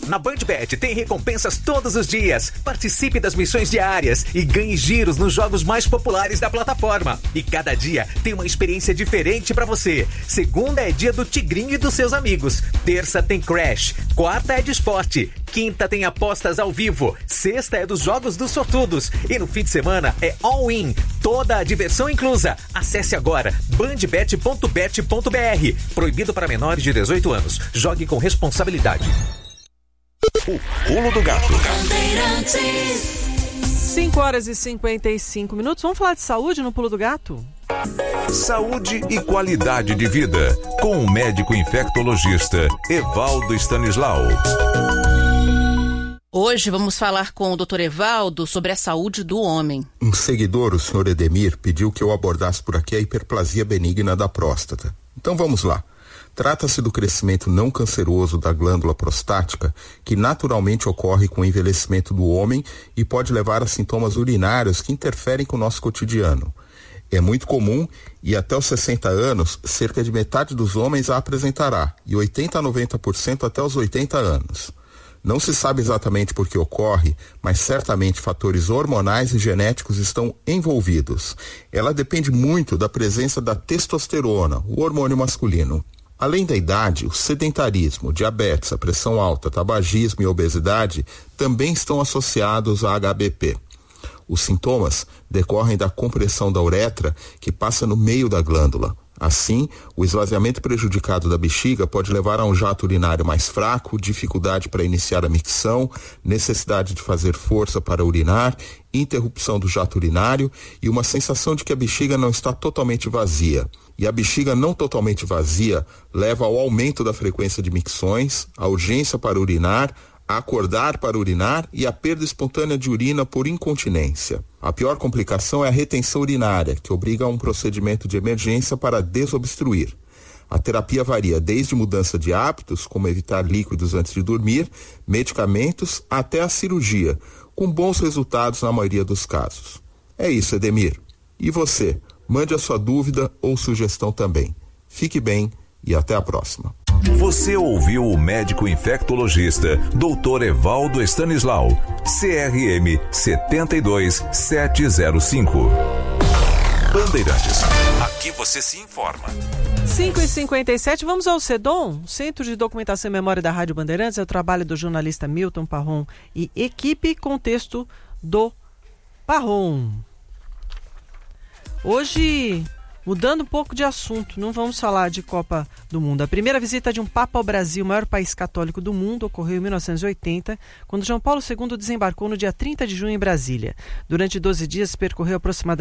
Na BandBet tem recompensas todos os dias. Participe das missões diárias e ganhe giros nos jogos mais populares da plataforma. E cada dia tem uma experiência diferente pra você. Segunda é dia do Tigrinho e dos seus amigos. Terça tem Crash. Quarta é de esporte. Quinta tem apostas ao vivo. Sexta é dos jogos dos sortudos. E no fim de semana é all-in. Toda a diversão inclusa. Acesse agora bandbet.bet.br. Proibido para menores de 18 anos. Jogue com responsabilidade. O Pulo do Gato. 5h55. Vamos falar de saúde no Pulo do Gato? Saúde e qualidade de vida, com o médico infectologista Evaldo Stanislau. Hoje vamos falar com o Dr. Evaldo sobre a saúde do homem. Um seguidor, o Sr. Edemir, pediu que eu abordasse por aqui a hiperplasia benigna da próstata. Então vamos lá. Trata-se do crescimento não canceroso da glândula prostática, que naturalmente ocorre com o envelhecimento do homem e pode levar a sintomas urinários que interferem com o nosso cotidiano. É muito comum e até os 60 anos, cerca de metade dos homens a apresentará, e 80% a 90% até os 80 anos. Não se sabe exatamente por que ocorre, mas certamente fatores hormonais e genéticos estão envolvidos. Ela depende muito da presença da testosterona, o hormônio masculino. Além da idade, o sedentarismo, diabetes, a pressão alta, tabagismo e obesidade também estão associados à HBP. Os sintomas decorrem da compressão da uretra que passa no meio da glândula. Assim, o esvaziamento prejudicado da bexiga pode levar a um jato urinário mais fraco, dificuldade para iniciar a micção, necessidade de fazer força para urinar, interrupção do jato urinário e uma sensação de que a bexiga não está totalmente vazia. E a bexiga não totalmente vazia leva ao aumento da frequência de micções, a urgência para urinar, a acordar para urinar e a perda espontânea de urina por incontinência. A pior complicação é a retenção urinária, que obriga a um procedimento de emergência para desobstruir. A terapia varia desde mudança de hábitos, como evitar líquidos antes de dormir, medicamentos, até a cirurgia, com bons resultados na maioria dos casos. É isso, Edemir. E você? Mande a sua dúvida ou sugestão também. Fique bem e até a próxima. Você ouviu o médico infectologista Dr. Evaldo Stanislau, CRM 72705. Bandeirantes. Aqui você se informa. 5h57, vamos ao CEDOM, Centro de Documentação e Memória da Rádio Bandeirantes. É o trabalho do jornalista Milton Parron e equipe, contexto do Parron. Hoje, mudando um pouco de assunto, não vamos falar de Copa do Mundo. A primeira visita de um Papa ao Brasil, o maior país católico do mundo, ocorreu em 1980, quando João Paulo II desembarcou no dia 30 de junho em Brasília. Durante 12 dias, percorreu aproximadamente